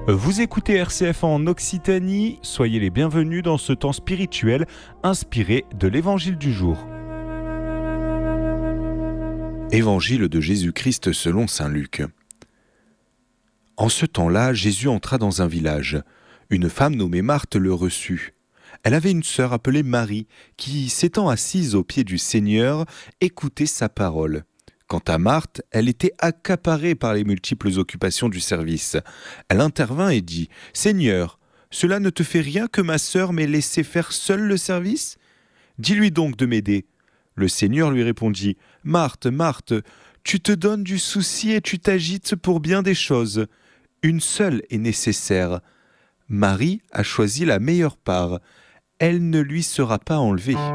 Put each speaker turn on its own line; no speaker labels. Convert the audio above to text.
Vous écoutez RCF en Occitanie, soyez les bienvenus dans ce temps spirituel inspiré de l'Évangile du jour.
Évangile de Jésus-Christ selon saint Luc. En ce temps-là, Jésus entra dans un village. Une femme nommée Marthe le reçut. Elle avait une sœur appelée Marie, qui, s'étant assise aux pieds du Seigneur, écoutait sa parole. Quant à Marthe, elle était accaparée par les multiples occupations du service. Elle intervint et dit « Seigneur, cela ne te fait rien que ma sœur m'ait laissé faire seule le service ? Dis-lui donc de m'aider. » Le Seigneur lui répondit « Marthe, Marthe, tu te donnes du souci et tu t'agites pour bien des choses. Une seule est nécessaire. Marie a choisi la meilleure part. Elle ne lui sera pas enlevée. »